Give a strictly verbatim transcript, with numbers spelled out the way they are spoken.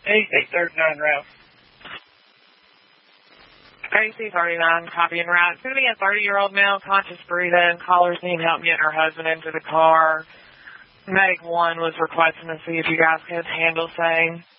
A C thirty-nine route. A C thirty-nine, copy and route. It's going to be a thirty-year-old male, conscious breathing. Callers need help getting her husband into the car. Medic one was requesting to see if you guys could handle same.